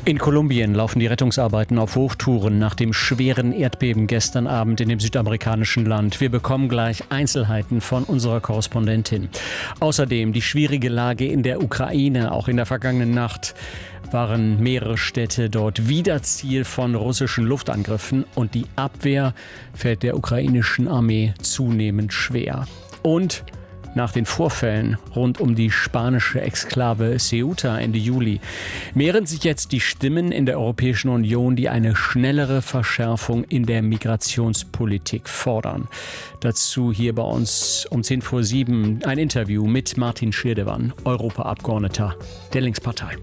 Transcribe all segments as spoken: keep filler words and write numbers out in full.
In Kolumbien laufen die Rettungsarbeiten auf Hochtouren nach dem schweren Erdbeben gestern Abend in dem südamerikanischen Land. Wir bekommen gleich Einzelheiten von unserer Korrespondentin. Außerdem die schwierige Lage in der Ukraine. Auch in der vergangenen Nacht waren mehrere Städte dort wieder Ziel von russischen Luftangriffen und die Abwehr fällt der ukrainischen Armee zunehmend schwer. Und nach den Vorfällen rund um die spanische Exklave Ceuta Ende Juli mehren sich jetzt die Stimmen in der Europäischen Union, die eine schnellere Verschärfung in der Migrationspolitik fordern. Dazu hier bei uns um zehn vor sieben ein Interview mit Martin Schirdewan, Europaabgeordneter der Linkspartei.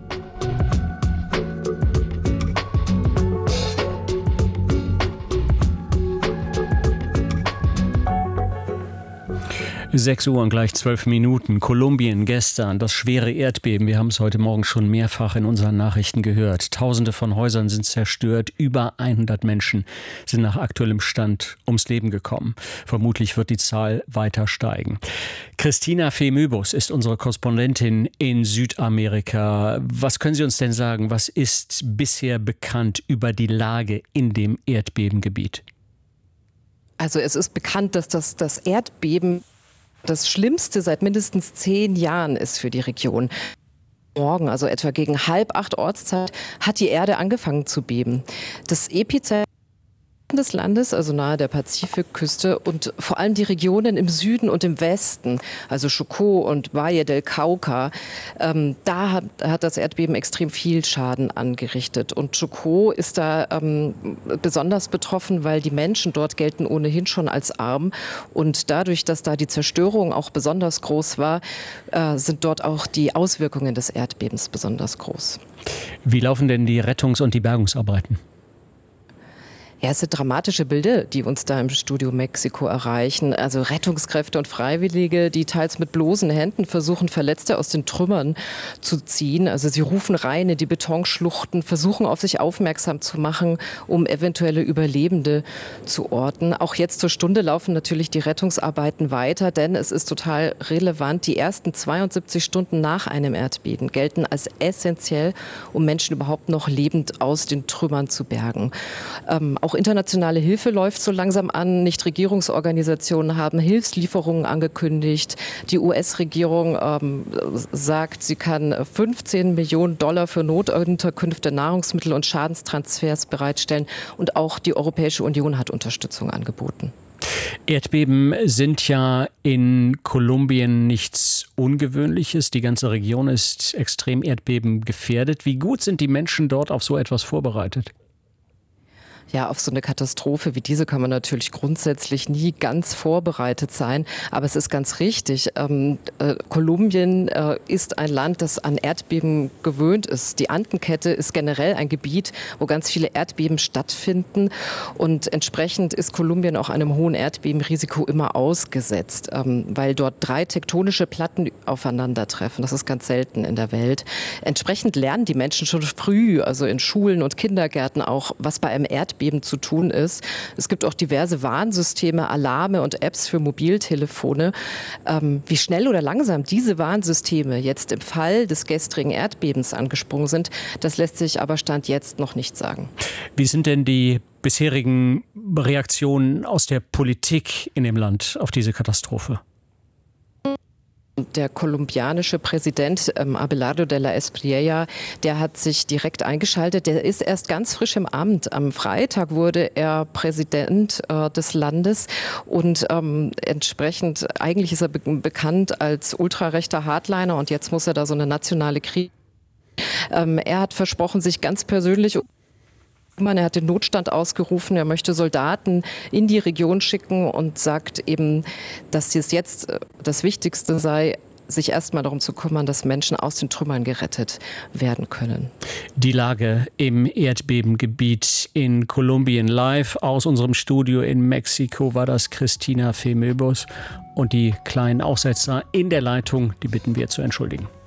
sechs Uhr und gleich zwölf Minuten. Kolumbien gestern, das schwere Erdbeben. Wir haben es heute Morgen schon mehrfach in unseren Nachrichten gehört. Tausende von Häusern sind zerstört. Über hundert Menschen sind nach aktuellem Stand ums Leben gekommen. Vermutlich wird die Zahl weiter steigen. Christina Fehmöbus ist unsere Korrespondentin in Südamerika. Was können Sie uns denn sagen? Was ist bisher bekannt über die Lage in dem Erdbebengebiet? Also es ist bekannt, dass das, das Erdbeben das Schlimmste seit mindestens zehn Jahren ist für die Region. Morgen, also etwa gegen halb acht Ortszeit, hat die Erde angefangen zu beben. Das Epizentrum des Landes, also nahe der Pazifikküste und vor allem die Regionen im Süden und im Westen, also Chocó und Valle del Cauca, ähm, da hat, hat das Erdbeben extrem viel Schaden angerichtet. Und Chocó ist da ähm, besonders betroffen, weil die Menschen dort gelten ohnehin schon als arm. Und dadurch, dass da die Zerstörung auch besonders groß war, äh, sind dort auch die Auswirkungen des Erdbebens besonders groß. Wie laufen denn die Rettungs- und die Bergungsarbeiten? Ja, es sind dramatische Bilder, die uns da im Studio Mexiko erreichen. Also Rettungskräfte und Freiwillige, die teils mit bloßen Händen versuchen, Verletzte aus den Trümmern zu ziehen. Also sie rufen rein in die Betonschluchten, versuchen auf sich aufmerksam zu machen, um eventuelle Überlebende zu orten. Auch jetzt zur Stunde laufen natürlich die Rettungsarbeiten weiter, denn es ist total relevant. Die ersten zweiundsiebzig Stunden nach einem Erdbeben gelten als essentiell, um Menschen überhaupt noch lebend aus den Trümmern zu bergen. Ähm, auch Auch internationale Hilfe läuft so langsam an. Nichtregierungsorganisationen haben Hilfslieferungen angekündigt. Die U S-Regierung ähm, sagt, sie kann fünfzehn Millionen Dollar für Notunterkünfte, Nahrungsmittel und Schadenstransfers bereitstellen. Und auch die Europäische Union hat Unterstützung angeboten. Erdbeben sind ja in Kolumbien nichts Ungewöhnliches. Die ganze Region ist extrem erdbebengefährdet. Wie gut sind die Menschen dort auf so etwas vorbereitet? Ja, auf so eine Katastrophe wie diese kann man natürlich grundsätzlich nie ganz vorbereitet sein. Aber es ist ganz richtig. Ähm, äh, Kolumbien äh, ist ein Land, das an Erdbeben gewöhnt ist. Die Andenkette ist generell ein Gebiet, wo ganz viele Erdbeben stattfinden. Und entsprechend ist Kolumbien auch einem hohen Erdbebenrisiko immer ausgesetzt, ähm, weil dort drei tektonische Platten aufeinandertreffen. Das ist ganz selten in der Welt. Entsprechend lernen die Menschen schon früh, also in Schulen und Kindergärten auch, was bei einem Erdbeben zu tun ist. Es gibt auch diverse Warnsysteme, Alarme und Apps für Mobiltelefone. Ähm, wie schnell oder langsam diese Warnsysteme jetzt im Fall des gestrigen Erdbebens angesprungen sind, das lässt sich aber Stand jetzt noch nicht sagen. Wie sind denn die bisherigen Reaktionen aus der Politik in dem Land auf diese Katastrophe? Der kolumbianische Präsident ähm, Abelardo de la Espriella, der hat sich direkt eingeschaltet. Der ist erst ganz frisch im Amt. Am Freitag wurde er Präsident äh, des Landes und ähm, entsprechend, eigentlich ist er be- bekannt als ultrarechter Hardliner und jetzt muss er da so eine nationale Krise. Ähm, er hat versprochen, sich ganz persönlich Er hat den Notstand ausgerufen, er möchte Soldaten in die Region schicken und sagt eben, dass es jetzt das Wichtigste sei, sich erstmal darum zu kümmern, dass Menschen aus den Trümmern gerettet werden können. Die Lage im Erdbebengebiet in Kolumbien live aus unserem Studio in Mexiko war das Christina Fehmöbus und die kleinen Aussetzer in der Leitung, die bitten wir zu entschuldigen.